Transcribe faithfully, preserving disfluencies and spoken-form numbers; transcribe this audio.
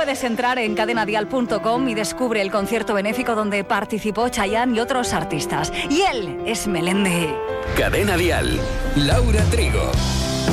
puedes entrar en cadena dial punto com y descubre el concierto benéfico donde participó Chayanne y otros artistas. Y él es Melendi. Cadena Dial, Laura Trigo.